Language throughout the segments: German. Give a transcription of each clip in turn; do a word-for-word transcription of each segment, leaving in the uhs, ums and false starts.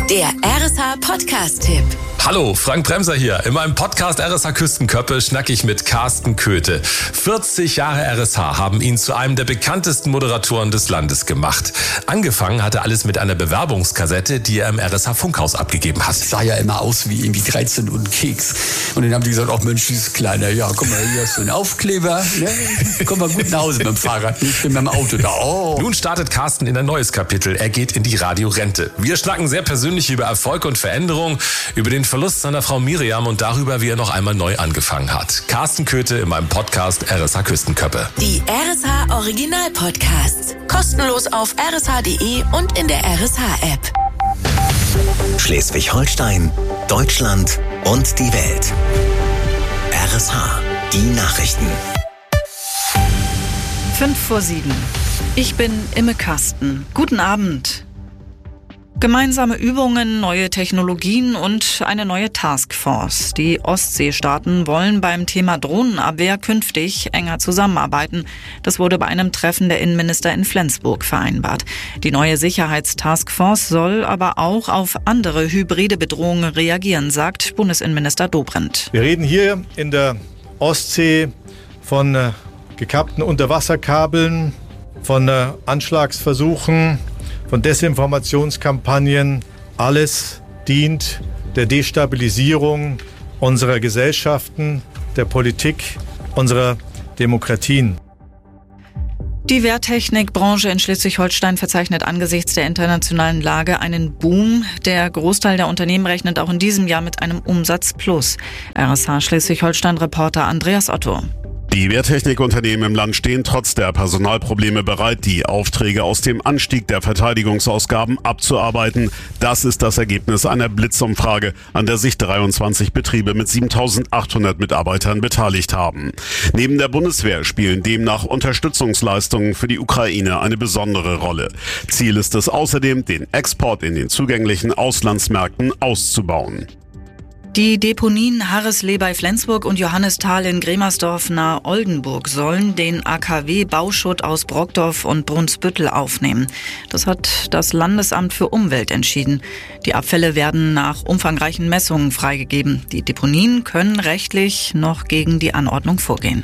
Der R S H-Podcast-Tipp. Hallo, Frank Bremser hier. In meinem Podcast R S H Küstenköppe schnack ich mit Carsten Köthe. vierzig Jahre R S H haben ihn zu einem der bekanntesten Moderatoren des Landes gemacht. Angefangen hatte alles mit einer Bewerbungskassette, die er im R S H-Funkhaus abgegeben hat. Sah ja immer aus wie irgendwie dreizehn und ein Keks. Und dann haben die gesagt, ach Mensch, dieses Kleine, ja, guck mal, hier hast du einen Aufkleber. Ne? Komm mal gut nach Hause mit dem Fahrrad, nicht mit dem Auto da. Oh. Nun startet Carsten in ein neues Kapitel. Er geht in die Radiorente. Wir schnacken sehr persönlich über Erfolg und Veränderung, über den Verlust seiner Frau Miriam und darüber, wie er noch einmal neu angefangen hat. Carsten Köthe in meinem Podcast R S H Küstenköppe. Die R S H Original Podcasts. Kostenlos auf r s h punkt d e und in der R S H-App. Schleswig-Holstein, Deutschland und die Welt. R S H, die Nachrichten. Fünf vor sieben. Ich bin Imme Kasten. Guten Abend. Gemeinsame Übungen, neue Technologien und eine neue Taskforce. Die Ostseestaaten wollen beim Thema Drohnenabwehr künftig enger zusammenarbeiten. Das wurde bei einem Treffen der Innenminister in Flensburg vereinbart. Die neue Sicherheitstaskforce soll aber auch auf andere hybride Bedrohungen reagieren, sagt Bundesinnenminister Dobrindt. Wir reden hier in der Ostsee von äh, gekappten Unterwasserkabeln, von äh, Anschlagsversuchen, von Desinformationskampagnen. Alles dient der Destabilisierung unserer Gesellschaften, der Politik, unserer Demokratien. Die Wehrtechnikbranche in Schleswig-Holstein verzeichnet angesichts der internationalen Lage einen Boom. Der Großteil der Unternehmen rechnet auch in diesem Jahr mit einem Umsatzplus. R S H Schleswig-Holstein-Reporter Andreas Otto. Die Wehrtechnikunternehmen im Land stehen trotz der Personalprobleme bereit, die Aufträge aus dem Anstieg der Verteidigungsausgaben abzuarbeiten. Das ist das Ergebnis einer Blitzumfrage, an der sich dreiundzwanzig Betriebe mit siebentausendachthundert Mitarbeitern beteiligt haben. Neben der Bundeswehr spielen demnach Unterstützungsleistungen für die Ukraine eine besondere Rolle. Ziel ist es außerdem, den Export in den zugänglichen Auslandsmärkten auszubauen. Die Deponien Harreslee bei Flensburg und Johannisthal in Gremersdorf nahe Oldenburg sollen den A K W-Bauschutt aus Brockdorf und Brunsbüttel aufnehmen. Das hat das Landesamt für Umwelt entschieden. Die Abfälle werden nach umfangreichen Messungen freigegeben. Die Deponien können rechtlich noch gegen die Anordnung vorgehen.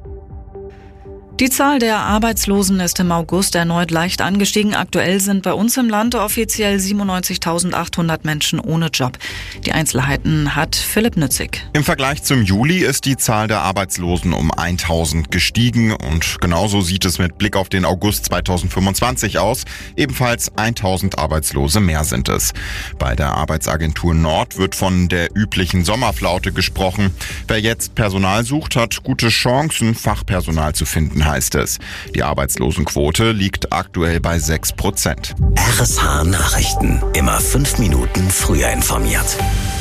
Die Zahl der Arbeitslosen ist im August erneut leicht angestiegen. Aktuell sind bei uns im Land offiziell siebenundneunzigtausendachthundert Menschen ohne Job. Die Einzelheiten hat Philipp Nützig. Im Vergleich zum Juli ist die Zahl der Arbeitslosen um tausend gestiegen und genauso sieht es mit Blick auf den August zweitausendfünfundzwanzig aus. Ebenfalls tausend Arbeitslose mehr sind es. Bei der Arbeitsagentur Nord wird von der üblichen Sommerflaute gesprochen. Wer jetzt Personal sucht, hat gute Chancen, Fachpersonal zu finden, heißt es. Die Arbeitslosenquote liegt aktuell bei sechs Prozent. R S H Nachrichten. Immer fünf Minuten früher informiert.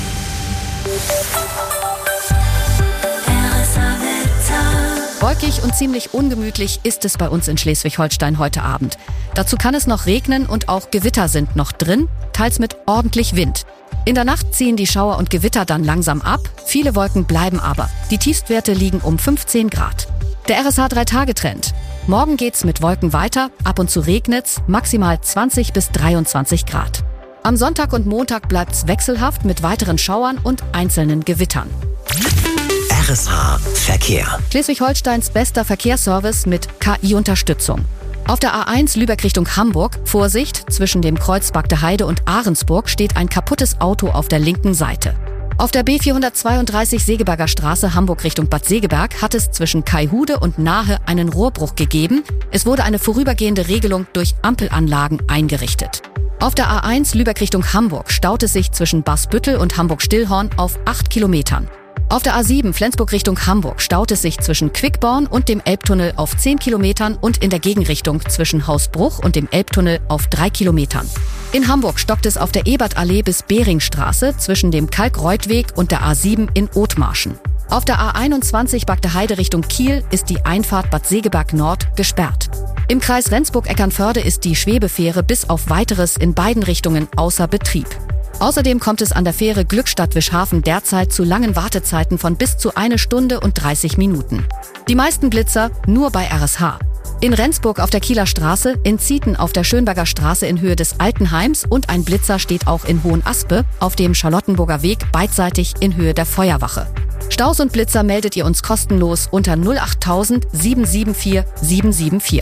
Wolkig und ziemlich ungemütlich ist es bei uns in Schleswig-Holstein heute Abend. Dazu kann es noch regnen und auch Gewitter sind noch drin, teils mit ordentlich Wind. In der Nacht ziehen die Schauer und Gewitter dann langsam ab, viele Wolken bleiben aber. Die Tiefstwerte liegen um fünfzehn Grad. Der R S H drei Tage Trend. Morgen geht's mit Wolken weiter, ab und zu regnet's, maximal zwanzig bis dreiundzwanzig Grad. Am Sonntag und Montag bleibt's wechselhaft mit weiteren Schauern und einzelnen Gewittern. R S H Verkehr. Schleswig-Holsteins bester Verkehrsservice mit K I-Unterstützung. Auf der A eins Lübeck Richtung Hamburg, Vorsicht, zwischen dem Kreuz Bagdeheide und Ahrensburg steht ein kaputtes Auto auf der linken Seite. Auf der B vierhundertzweiunddreißig Segeberger Straße Hamburg Richtung Bad Segeberg hat es zwischen Kaihude und Nahe einen Rohrbruch gegeben. Es wurde eine vorübergehende Regelung durch Ampelanlagen eingerichtet. Auf der A eins Lübeck Richtung Hamburg staut es sich zwischen Basbüttel und Hamburg-Stillhorn auf acht Kilometern. Auf der A sieben Flensburg Richtung Hamburg staut es sich zwischen Quickborn und dem Elbtunnel auf zehn Kilometern und in der Gegenrichtung zwischen Hausbruch und dem Elbtunnel auf drei Kilometern. In Hamburg stockt es auf der Ebertallee bis Beringstraße zwischen dem Kalkreutweg und der A sieben in Othmarschen. Auf der A einundzwanzig Bagdeheide Richtung Kiel ist die Einfahrt Bad Segeberg Nord gesperrt. Im Kreis Rendsburg-Eckernförde ist die Schwebefähre bis auf Weiteres in beiden Richtungen außer Betrieb. Außerdem kommt es an der Fähre Glückstadt-Wischhafen derzeit zu langen Wartezeiten von bis zu eine Stunde und dreißig Minuten. Die meisten Blitzer nur bei R S H. In Rendsburg auf der Kieler Straße, in Zieten auf der Schönberger Straße in Höhe des Altenheims und ein Blitzer steht auch in Hohenaspe auf dem Charlottenburger Weg beidseitig in Höhe der Feuerwache. Staus und Blitzer meldet ihr uns kostenlos unter null acht tausend sieben sieben vier sieben sieben vier.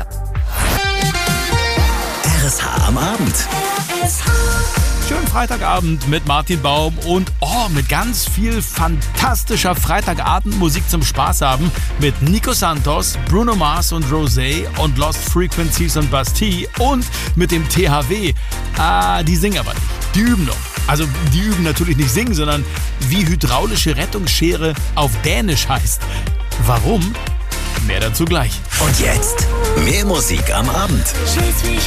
R S H am Abend. Schönen Freitagabend mit Martin Baum und oh, mit ganz viel fantastischer Freitagabendmusik zum Spaß haben mit Nico Santos, Bruno Mars und Rosé und Lost Frequencies und Bastille und mit dem T H W. Ah, die singen aber nicht, die üben noch. Also die üben natürlich nicht singen, sondern wie hydraulische Rettungsschere auf Dänisch heißt. Warum? Mehr dazu gleich. Und jetzt mehr Musik am Abend.